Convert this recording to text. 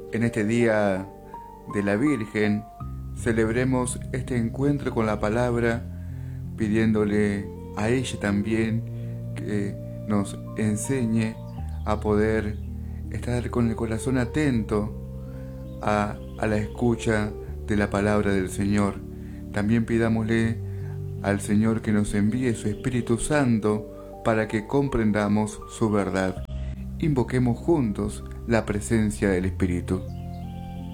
En este día de la Virgen, celebremos este encuentro con la palabra, pidiéndole a ella también que nos enseñe a poder estar con el corazón atento a la escucha de la palabra del Señor. También pidámosle al Señor que nos envíe su Espíritu Santo para que comprendamos su verdad. Invoquemos juntos la presencia del Espíritu.